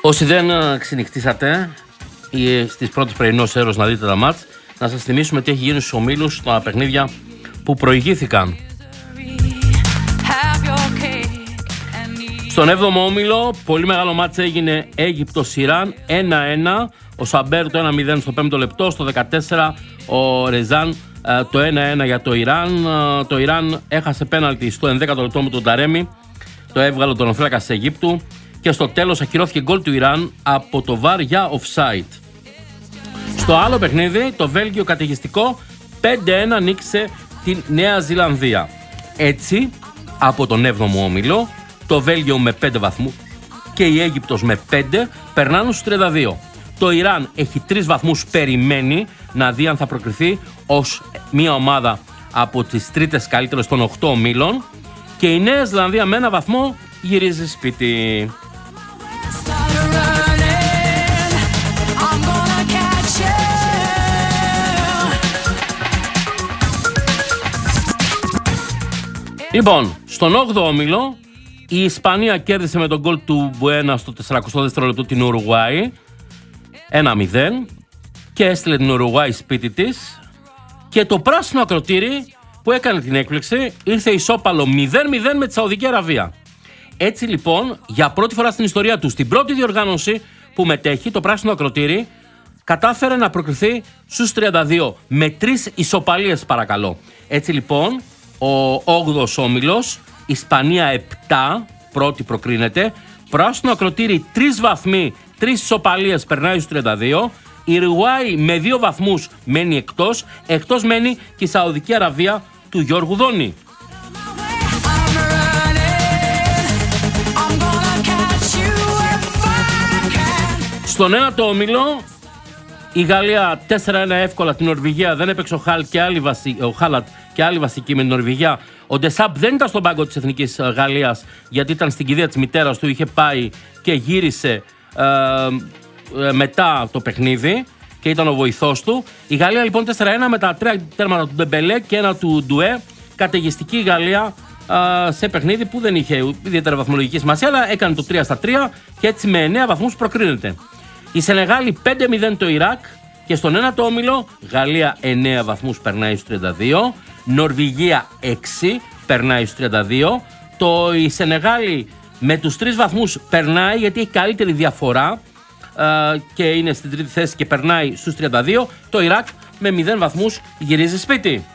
Όσοι δεν ξενυχτήσατε στις πρώτες πρωινός έρος να δείτε τα μάτς, να σας θυμίσουμε τι έχει γίνει στους ομίλους, τα παιχνίδια που προηγήθηκαν. Στον 7ο όμιλο, πολύ μεγάλο μάτς έγινε Αίγυπτος-Ιράν, 1-1. Ο Σαμπέρ το 1-0 στο 5ο λεπτό, στο 14 ο Ρεζάν το 1-1 για το Ιράν. Το Ιράν έχασε πέναλτι στο 11ο λεπτό με τον Ταρέμι, το έβγαλε τον οφύλακα της Αιγύπτου και στο τέλος ακυρώθηκε γκολ του Ιράν από το VAR για offside. Στο άλλο παιχνίδι, το Βέλγιο καταιγιστικό 5-1 νίκησε την Νέα Ζηλανδία. Έτσι, από τον 7ο όμιλο, το Βέλγιο με 5 βαθμούς και η Αίγυπτος με 5 περνάνε στους 32. Το Ιράν έχει 3 βαθμούς, περιμένει να δει αν θα προκριθεί ως μια ομάδα από τις τρίτες καλύτερες των 8 ομίλων και η Νέα Ζηλανδία με 1 βαθμό γυρίζει σπίτι. Λοιπόν, στον 8ο όμιλο η Ισπανία κέρδισε με τον γκολ του Μπουένα στο 42ο λεπτό την Ουρουγουάη 1-0 και έστειλε την Ουρουγουάη σπίτι της και το πράσινο ακροτήρι που έκανε την έκπληξη ήρθε ισόπαλο 0-0 με τη Σαουδική Αραβία. Έτσι λοιπόν, για πρώτη φορά στην ιστορία του, στην πρώτη διοργάνωση που μετέχει, το πράσινο ακροτήρι κατάφερε να προκριθεί στους 32 με 3 ισοπαλίες, παρακαλώ. Έτσι λοιπόν, ο 8ος όμιλος, Ισπανία 7, πρώτη προκρίνεται, πράσινο ακροτήρι 3 βαθμοί, 3 ισοπαλίες, περνάει στους 32. Η Ουρουγουάη με 2 βαθμούς μένει εκτός μένει και η Σαουδική Αραβία του Γιώργου Δόνη. Στον 9ο όμιλο, η Γαλλία 4-1 εύκολα την Νορβηγία, δεν έπαιξε ο Χάλατ και άλλη βασική με την Νορβηγία. Ο Ντεσάμπ δεν ήταν στον πάγκο της Εθνικής Γαλλίας γιατί ήταν στην κηδεία της μητέρας του, είχε πάει και γύρισε μετά το παιχνίδι και ήταν ο βοηθός του. Η Γαλλία λοιπόν 4-1 με τα 3 τέρματα του Ντεμπελέ και 1 του Ντουέ. Καταιγιστική η Γαλλία σε παιχνίδι που δεν είχε ιδιαίτερα βαθμολογική σημασία, αλλά έκανε το 3-3 και έτσι με 9 βαθμούς προκρίνεται. Η Σενεγάλη 5-0 το Ιράκ και στον 9ο όμιλο Γαλλία 9 βαθμούς περνάει στους 32, Νορβηγία 6 περνάει στους 32, η Σενεγάλη με τους 3 βαθμούς περνάει γιατί έχει καλύτερη διαφορά και είναι στην τρίτη θέση και περνάει στους 32, το Ιράκ με 0 βαθμούς γυρίζει σπίτι.